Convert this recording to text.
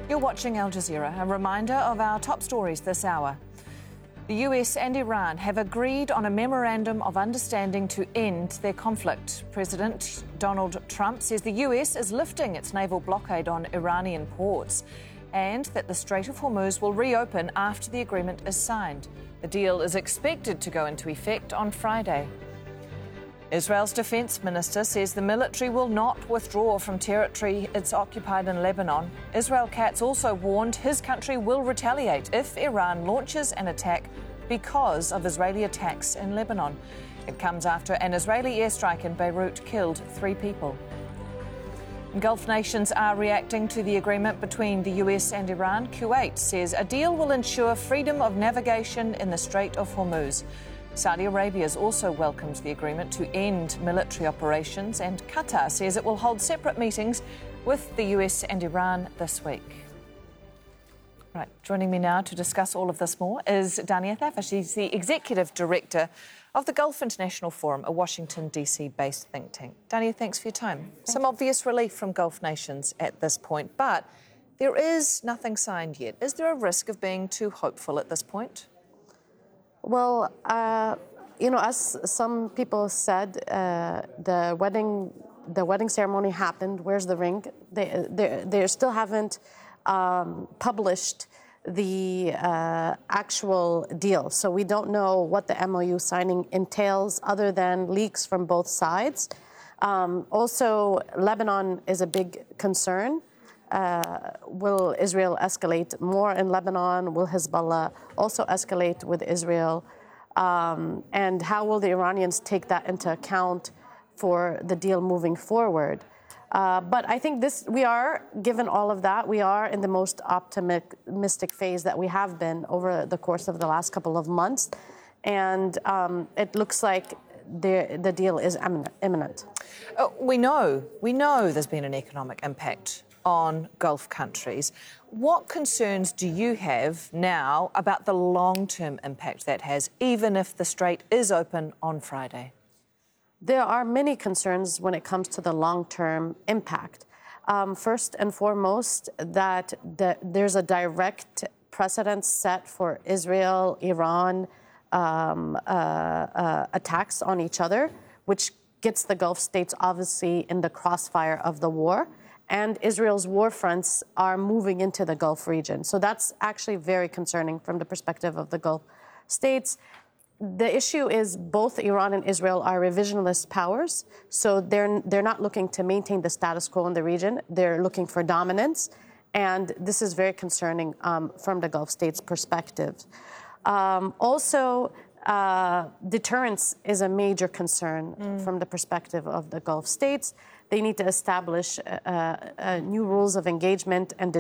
You're watching Al Jazeera. A reminder of our top stories this hour. The US and Iran have agreed on a memorandum of understanding to end their conflict. President Donald Trump says the US is lifting its naval blockade on Iranian ports and that the Strait of Hormuz will reopen after the agreement is signed. The deal is expected to go into effect on Friday. Israel's defense minister says the military will not withdraw from territory it's occupied in Lebanon. Israel Katz also warned his country will retaliate if Iran launches an attack because of Israeli attacks in Lebanon. It comes after an Israeli airstrike in Beirut killed 3 people. Gulf nations are reacting to the agreement between the US and Iran. Kuwait says a deal will ensure freedom of navigation in the Strait of Hormuz. Saudi Arabia has also welcomed the agreement to end military operations, and Qatar says it will hold separate meetings with the US and Iran this week. Right, joining me now to discuss all of this more is Dania Thafer. She's the Executive Director of the Gulf International Forum, a Washington, D.C.-based think tank. Dania, thanks for your time. Some obvious relief from Gulf nations at this point, but there is nothing signed yet. Is there a risk of being too hopeful at this point? Well, as some people said, the wedding ceremony happened. Where's the ring? They still haven't published the actual deal. So we don't know what the MOU signing entails other than leaks from both sides. Also, Lebanon is a big concern. Will Israel escalate more in Lebanon? Will Hezbollah also escalate with Israel? And how will the Iranians take that into account for the deal moving forward? But I think we are, given all of that, we are in the most optimistic phase that we have been over the course of the last couple of months. And it looks like the deal is imminent. We know there's been an economic impact on Gulf countries. What concerns do you have now about the long-term impact that has, even if the Strait is open on Friday? There are many concerns when it comes to the long-term impact. First and foremost, that there's a direct precedent set for Israel, Iran attacks on each other, which gets the Gulf states obviously in the crossfire of the war. And Israel's war fronts are moving into the Gulf region. So that's actually very concerning from the perspective of the Gulf states. The issue is both Iran and Israel are revisionist powers. So they're not looking to maintain the status quo in the region. They're looking for dominance. And this is very concerning from the Gulf states' perspective. Also, deterrence is a major concern from the perspective of the Gulf states. They need to establish new rules of engagement and